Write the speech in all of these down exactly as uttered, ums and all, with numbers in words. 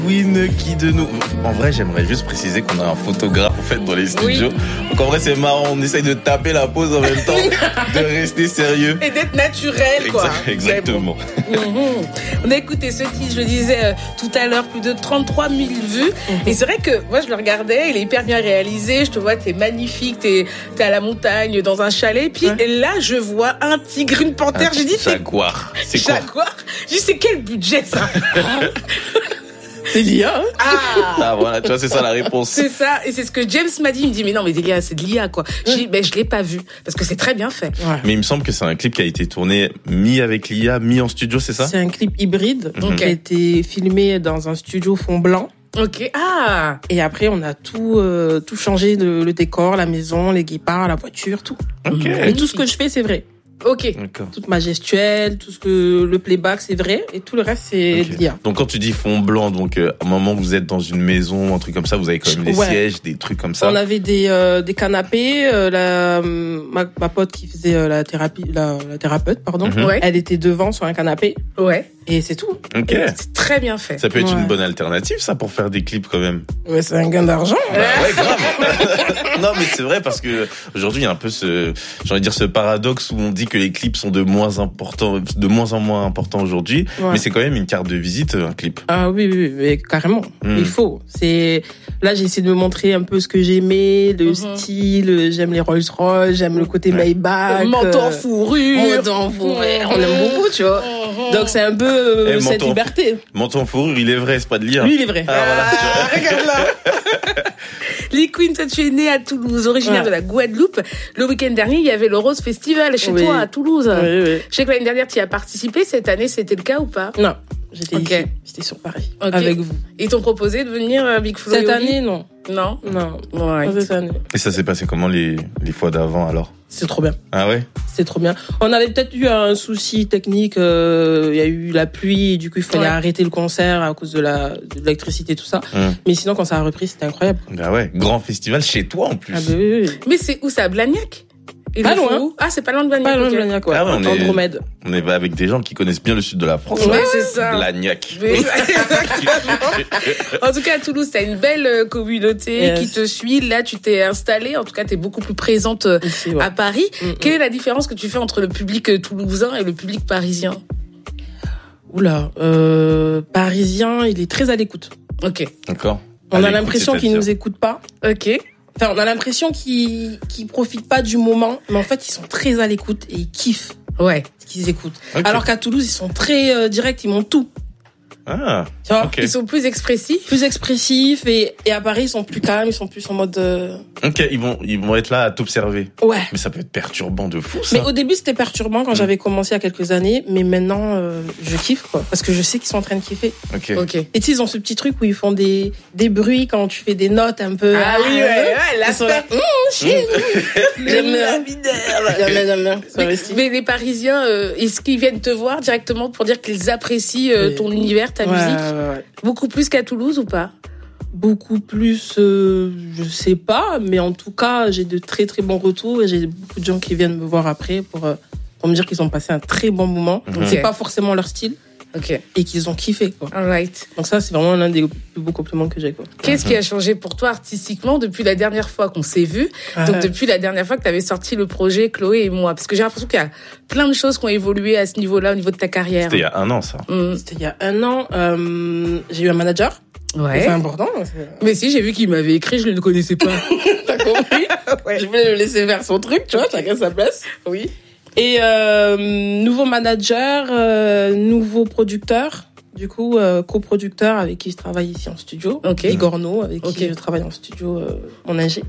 Queen, qui de nous... En vrai, j'aimerais juste préciser qu'on a un photographe en fait dans les studios. Oui. Donc en vrai, c'est marrant, on essaye de taper la pause en même temps, de rester sérieux. Et d'être naturel, quoi. Exactement. Bon. Mm-hmm. On a écouté ce titre, je le disais euh, tout à l'heure, plus de trente-trois mille vues. Mm-hmm. Et c'est vrai que moi, je le regardais, il est hyper bien réalisé. Je te vois, t'es magnifique, t'es, t'es à la montagne, dans un chalet. Puis ouais. là, je vois un tigre, une panthère. Un J'ai dit, jaguar. C'est, c'est quoi Jaguar. J'ai dit, c'est quel budget, ça? C'est l'I A. Hein ah. ah voilà, tu vois, c'est ça la réponse. C'est ça, et c'est ce que James m'a dit. Il me dit, mais non, mais l'I A, c'est de l'I A, quoi. J'ai dit, ben, je l'ai pas vu, parce que c'est très bien fait. Ouais. Mais il me semble que c'est un clip qui a été tourné mi avec l'I A, mi en studio, c'est ça? C'est un clip hybride, mm-hmm. qui a été filmé dans un studio fond blanc. Ok, ah. Et après, on a tout, euh, tout changé, le, le décor, la maison, les guépards, la voiture, tout. Ok. Et tout ce que je fais, c'est vrai. Ok. D'accord. Toute ma gestuelle, tout ce que le playback, c'est vrai, et tout le reste, c'est okay. l'I A. Donc quand tu dis fond blanc, donc euh, à un moment vous êtes dans une maison, un truc comme ça, vous avez quand même des ouais. sièges, des trucs comme ça. On avait des euh, des canapés. Euh, la ma, ma pote qui faisait euh, la thérapie, la, la thérapeute, pardon, mm-hmm. ouais. elle était devant sur un canapé. Ouais. Et c'est tout. Ok. Et c'est très bien fait. Ça peut être ouais. une bonne alternative, ça, pour faire des clips quand même. Ouais, c'est un gain d'argent. Bah, ouais, grave. Non, mais c'est vrai parce que aujourd'hui il y a un peu ce, j'ai envie de dire ce paradoxe où on dit que les clips sont de moins importants, de moins en moins importants aujourd'hui, ouais. mais c'est quand même une carte de visite, un clip. Ah oui, oui, oui carrément. Mm. Il faut. C'est là, j'ai essayé de me montrer un peu ce que j'aimais, le mm-hmm. style. J'aime les Rolls Royce, j'aime le côté ouais. Maybach, manteau en fourrure, manteau en fourrure. On aime beaucoup, tu vois. Donc c'est un peu euh, hey, cette liberté. Manteau en fourrure, il est vrai, c'est pas de lire. Lui, il est vrai. Ah, ah voilà. Regarde là. Lee Queen, toi tu es née à Toulouse, originaire ouais. de la Guadeloupe. Le week-end dernier, il y avait le Rose Festival chez oui. toi à Toulouse. Oui, oui. Je sais que l'année dernière, tu y as participé. Cette année, c'était le cas ou pas? Non, j'étais okay. ici. J'étais sur Paris okay. avec vous. Ils t'ont proposé de venir à Big Flo. Cette année, non. Non. Non. Ouais. Pas cette année. Et ça s'est passé comment les les fois d'avant alors? C'est trop bien. Ah ouais? C'est trop bien. On avait peut-être eu un souci technique. Il euh, y a eu la pluie, et du coup il fallait ouais. arrêter le concert à cause de la de l'électricité, tout ça. Hum. Mais sinon, quand ça a repris, c'était incroyable. Bah ouais, grand festival chez toi en plus. Ah bah oui, oui. Mais c'est où ça, à Blagnac? Et pas loin. Où ah, c'est pas loin de Blagnac. Pas loin de Blagnac, ouais. Ah ouais, on est, Andromède. On est avec des gens qui connaissent bien le sud de la France. Ouais, c'est ça. Blagnac. En tout cas, à Toulouse, t'as une belle communauté yes. qui te suit. Là, tu t'es installée. En tout cas, t'es beaucoup plus présente ici, ouais. à Paris. Mm-hmm. Quelle est la différence que tu fais entre le public toulousain et le public parisien? Oula, euh, parisien, il est très à l'écoute. Ok. D'accord. On a l'impression qu'il nous écoute pas. Ok. Enfin, on a l'impression qu'ils, qu'ils profitent pas du moment, mais en fait, ils sont très à l'écoute et ils kiffent. Ouais. Ce qu'ils écoutent. Okay. Alors qu'à Toulouse, ils sont très euh, directs, ils montent tout. Ah. Tu vois, okay. Ils sont plus expressifs. Plus expressifs et, et à Paris, ils sont plus calmes, ils sont plus en mode. Euh... Ok, ils vont, ils vont être là à t'observer. Ouais. Mais ça peut être perturbant de fou, ça. Mais au début, c'était perturbant quand mmh. j'avais commencé il y a quelques années, mais maintenant, euh, je kiffe, quoi. Parce que je sais qu'ils sont en train de kiffer. Ok. Ok. Et tu sais, ils ont ce petit truc où ils font des, des bruits quand tu fais des notes un peu. Ah oui, ouais, ouais, là, c'est là. Mmh, chez nous. J'aime bien. J'aime bien. Mais, mais les Parisiens, euh, est-ce qu'ils viennent te voir directement pour dire qu'ils apprécient euh, ton univers, ta ouais, musique? Ouais, ouais. Beaucoup plus qu'à Toulouse ou pas? Beaucoup plus, euh, je sais pas, mais en tout cas, j'ai de très très bons retours et j'ai beaucoup de gens qui viennent me voir après pour, euh, pour me dire qu'ils ont passé un très bon moment. Okay. Donc c'est pas forcément leur style. Ok. Et qu'ils ont kiffé, quoi. Alright. Donc ça, c'est vraiment l'un des plus beaux compliments que j'ai, quoi. Qu'est-ce qui a changé pour toi artistiquement depuis la dernière fois qu'on s'est vu? Ah Donc, ouais. depuis la dernière fois que tu avais sorti le projet Chloé et moi. Parce que j'ai l'impression qu'il y a plein de choses qui ont évolué à ce niveau-là, au niveau de ta carrière. C'était il y a un an, ça. Mmh. C'était il y a un an. Euh, j'ai eu un manager. Ouais. C'est important. C'est... Mais si, j'ai vu qu'il m'avait écrit, je ne le connaissais pas. T'as compris? Ouais. Je voulais le laisser faire son truc, tu vois, chacun sa place. Oui. Et euh, nouveau manager, euh, nouveau producteur. Du coup, euh, coproducteur avec qui je travaille ici en studio. Ok. Igor No, avec okay. qui je travaille en studio euh, en ingé.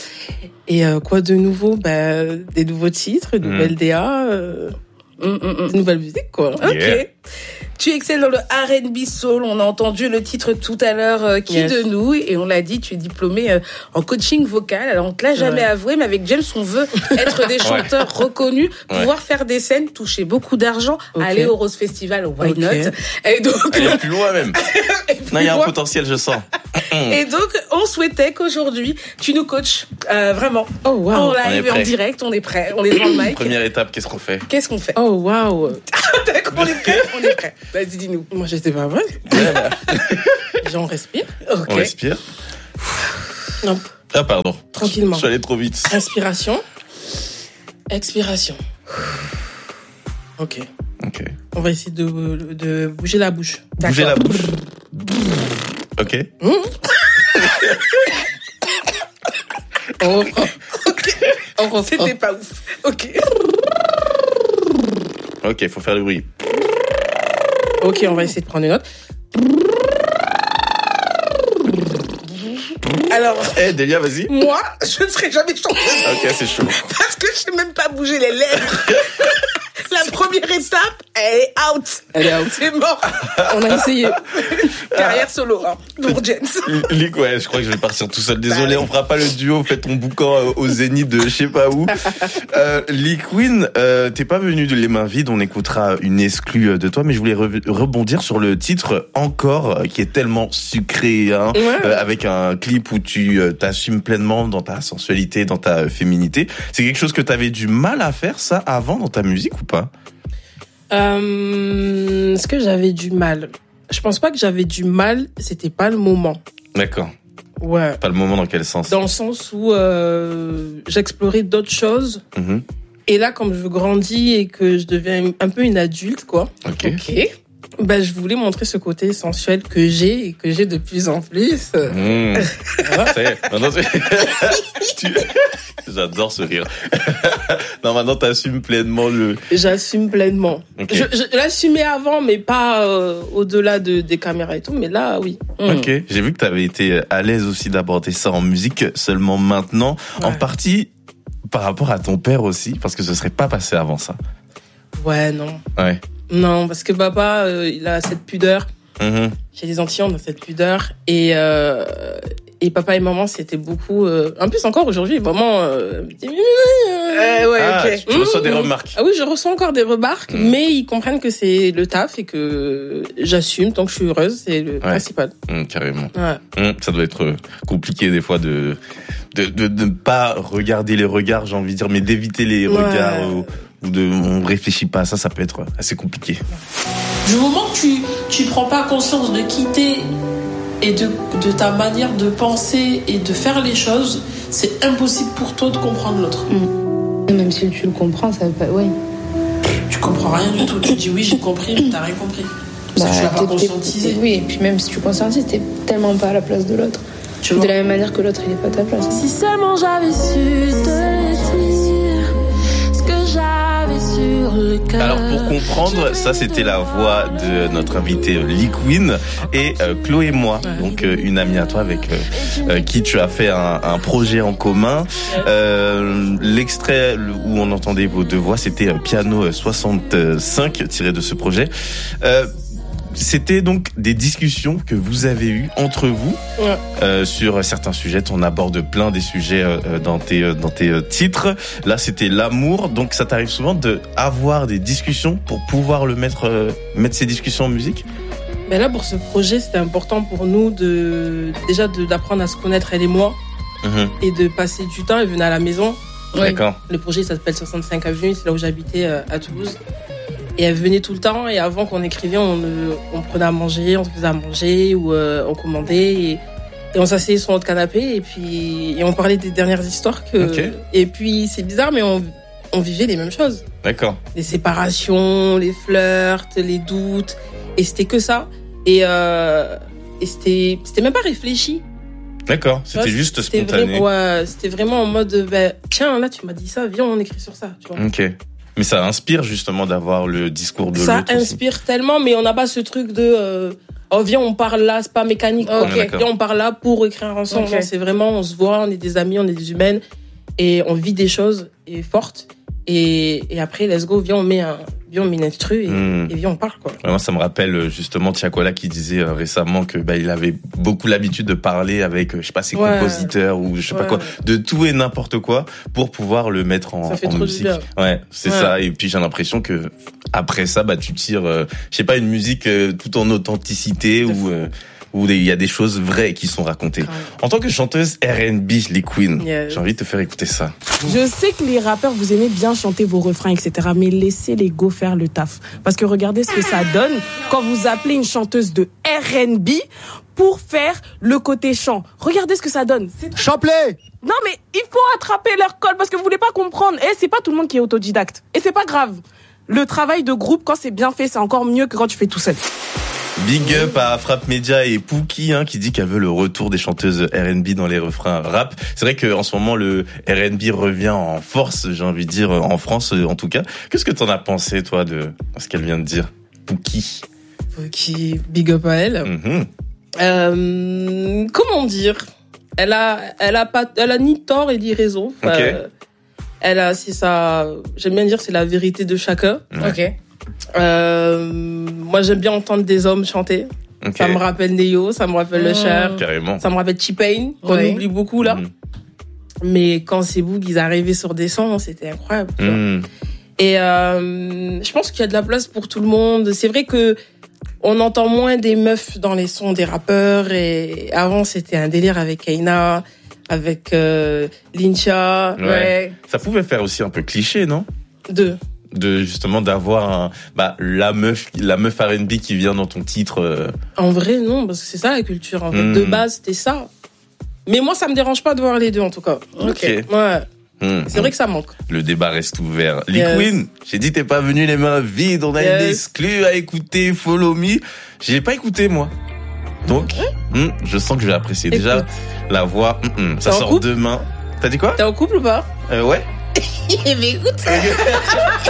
Et euh, quoi de nouveau? Ben, des nouveaux titres, une nouvelle mmh. D A, euh, mmh, mmh. de nouvelles musiques, quoi. Ok. Yeah. Tu excelles dans le R and B soul. On a entendu le titre tout à l'heure, euh, Qui yes. de nous? Et on l'a dit, tu es diplômé euh, en coaching vocal. Alors, on te l'a jamais ouais. avoué, mais avec James, on veut être des chanteurs ouais. reconnus, ouais. pouvoir faire des scènes, toucher beaucoup d'argent, okay. aller au Rose Festival, au Why okay. Not. Et donc... Aller plus loin, même. Non, il y a un potentiel, je sens. Et donc, on souhaitait qu'aujourd'hui, tu nous coaches, euh, vraiment. Oh, wow. En live et en direct, on est prêt. On est devant le mic. Première étape, qu'est-ce qu'on fait? Qu'est-ce qu'on fait? Oh, wow. On est prêt? On est prêt. Vas-y, dis-nous. Moi, j'étais pas prête. Ouais, bah. Déjà, on respire. Ok. On respire. Non. Ah, pardon. Tranquillement. Je suis allé trop vite. Inspiration. Expiration. Ok. Ok. On va essayer de, de bouger la bouche. Bouger la bouche. Ok. Mmh. On reprend. Ok. On reprend. C'était pas ouf. Ok. Ok, faut faire le bruit. Ok, on va essayer de prendre une note. Alors, Eh, hey, Delia, vas-y. moi, je ne serai jamais chanteuse. Ok, c'est chaud. Parce que je sais même pas bouger les lèvres. La première étape, elle est out. Elle est out. C'est mort. On a essayé. Carrière solo, hein, pour James. Lick, ouais, je crois que je vais partir tout seul. Désolé, on fera pas le duo. Fais ton boucan euh, au Zénith de je sais pas où. Euh, Liquine, euh, t'es pas venu de les mains vides. On écoutera une exclue de toi, mais je voulais re- rebondir sur le titre Encore, qui est tellement sucré, hein, Ouais. euh, avec un clip où tu euh, t'assumes pleinement dans ta sensualité, dans ta féminité. C'est quelque chose que t'avais du mal à faire, ça, avant dans ta musique ou pas? Euh, est-ce que j'avais du mal? Je pense pas que j'avais du mal, c'était pas le moment. D'accord. Ouais. Pas le moment, dans quel sens? Dans le sens où euh, j'explorais d'autres choses. Mhm. Et là, comme je grandis et que je deviens un peu une adulte, quoi. Ok. Ok. Ben, je voulais montrer ce côté sensuel que j'ai et que j'ai de plus en plus. Mmh. Ça y est. Maintenant, c'est- tu... J'adore ce rire. Non, maintenant, t'assumes pleinement le... J'assume pleinement. Ok. Je, je l'assumais avant, mais pas euh, au-delà de, des caméras et tout. Mais là, oui. Ok. J'ai vu que t'avais été à l'aise aussi d'aborder ça en musique, seulement maintenant. Ouais. En partie par rapport à ton père aussi, parce que ce serait pas passé avant ça. Ouais, non. Ouais. Non, parce que papa, euh, il a cette pudeur. Mhm. Chez les Antillais, on a cette pudeur. Et, euh, et papa et maman, c'était beaucoup... Euh, en plus, encore aujourd'hui, vraiment... Euh, Euh, ouais, Ah, ok. tu reçois des Mmh. remarques. Ah oui, je reçois encore des remarques, Mmh. mais ils comprennent que c'est le taf et que j'assume tant que je suis heureuse, c'est le principal. Mmh, carrément. Ouais. Mmh, ça doit être compliqué des fois de de de ne pas regarder les regards, j'ai envie de dire, mais d'éviter les Ouais. regards ou, ou de on réfléchit pas à ça, ça peut être assez compliqué. Du moment que tu tu prends pas conscience de qui t'es et de, de ta manière de penser et de faire les choses, c'est impossible pour toi de comprendre l'autre. Même si tu le comprends, ça veut pas. Ouais. Tu comprends rien du tout. Tu dis oui, j'ai compris, mais t'as rien compris. Parce que tu l'as pas t'es- t'es- conscientisé. Oui, et puis même si tu conscientises, t'es tellement pas à la place de l'autre. Tu De vois. la même manière que l'autre, il est pas à ta place. Si seulement j'avais su te dire ce que j'avais sur le cœur. Alors pour comprendre, ça c'était la voix de notre invité Liquine et euh, Chloé moi, donc euh, une amie à toi avec euh, euh, qui tu as fait un, un projet en commun. Euh, l'extrait où on entendait vos deux voix, c'était euh, Piano soixante-cinq tiré de ce projet. Euh, C'était donc des discussions que vous avez eues entre vous Ouais. euh, sur certains sujets. On aborde plein des sujets euh, dans tes euh, dans tes euh, titres. Là, c'était l'amour. Donc, ça t'arrive souvent de avoir des discussions pour pouvoir le mettre euh, mettre ces discussions en musique. Mais là, pour ce projet, c'était important pour nous de déjà de d'apprendre à se connaître elle et moi Mhm. et de passer du temps. Elle venait à la maison. D'accord. Le projet ça s'appelle soixante-cinq avenue, c'est là où j'habitais euh, à Toulouse. Et elle venait tout le temps. Et avant qu'on écrivait, on, euh, on prenait à manger, on se faisait à manger ou euh, on commandait. Et, et on s'asseyait sur notre canapé et puis et on parlait des dernières histoires que. Ok. Et puis c'est bizarre, mais on, on vivait les mêmes choses. D'accord. Les séparations, les flirts, les doutes. Et c'était que ça. Et, euh, et c'était, c'était même pas réfléchi. D'accord. Tu vois, C'était juste c'était spontané. Vraiment, ouais, c'était vraiment en mode, ben, tiens, là, tu m'as dit ça, viens, on écrit sur ça. Tu vois. Ok. Mais ça inspire justement d'avoir le discours de Ça l'autre aussi. inspire tellement, mais on n'a pas ce truc de, euh, oh, viens, on parle là, c'est pas mécanique. quoi. Ok. Ouais, d'accord. Viens, on parle là pour écrire ensemble. Ok. Non, c'est vraiment, on se voit, on est des amis, on est des humaines. Et on vit des choses et fortes. Et, et après, let's go, viens, on met un, viens, on met une instru et, Hmm. et viens, on parle, quoi. Ouais, moi, ça me rappelle euh, justement Tiakola qui disait euh, récemment que bah, il avait beaucoup l'habitude de parler avec, euh, je sais pas, ses Ouais. compositeurs ou je sais pas Ouais. quoi, de tout et n'importe quoi pour pouvoir le mettre en, Ça fait en trop du musique. bien. Ouais, c'est Ouais. ça. Et puis j'ai l'impression que après ça, bah tu tires, euh, je sais pas, une musique euh, tout en authenticité De ou fou. euh, où il y a des choses vraies qui sont racontées. Ouais. En tant que chanteuse R and B, les Queens, Yes. j'ai envie de te faire écouter ça. Je sais que les rappeurs, vous aimez bien chanter vos refrains, et cetera. Mais laissez les go faire le taf. Parce que regardez ce que ça donne quand vous appelez une chanteuse de R and B pour faire le côté chant. Regardez ce que ça donne. C'est... Chapelet. Non, mais il faut attraper leur col parce que vous voulez pas comprendre. Et c'est pas tout le monde qui est autodidacte. Et c'est pas grave. Le travail de groupe, quand c'est bien fait, c'est encore mieux que quand tu fais tout seul. Big up à Frappe Média et Pookie, hein, qui dit qu'elle veut le retour des chanteuses R and B dans les refrains rap. C'est vrai qu'en ce moment, le R and B revient en force, j'ai envie de dire, en France en tout cas. Qu'est-ce que t'en as pensé, toi, de ce qu'elle vient de dire, Pookie? Qui big up à elle. Mm-hmm. Euh, comment dire? Elle a, elle a pas, elle a ni tort et ni raison. Enfin, Okay. Elle a, c'est ça, j'aime bien dire, c'est la vérité de chacun. Ouais. Ok. Euh, moi, j'aime bien entendre des hommes chanter. Okay. Ça me rappelle Neo, ça me rappelle Mmh. Le Cher, Carrément. ça me rappelle T-Pain, qu'on Ouais. oublie beaucoup là. Mm. Mais quand c'est vous qu'ils arrivaient sur des sons, c'était incroyable. tu vois. Mm. Et euh, je pense qu'il y a de la place pour tout le monde. C'est vrai que on entend moins des meufs dans les sons des rappeurs. Et avant, c'était un délire avec Kaina, avec euh, Lincha. Ouais. Ouais. Ça pouvait faire aussi un peu cliché, non? Deux. De justement d'avoir un, bah, la meuf, la meuf R and B qui vient dans ton titre. Euh... En vrai, non, parce que c'est ça la culture. En fait, Mm. de base, c'était ça. Mais moi, ça me dérange pas de voir les deux, en tout cas. Ok. Ouais. Mm. C'est vrai que ça manque. Le débat reste ouvert. Lee Yes. Queen, j'ai dit t'es pas venu les mains vides, on a Yes. une exclue à écouter, Follow Me. J'ai pas écouté moi. Donc, mm, je sens que je vais apprécier. Déjà, Écoute. la voix, mm, mm, ça T'es en sort couple demain. T'as dit quoi? T'es en couple ou pas? euh, Ouais. Mais écoute.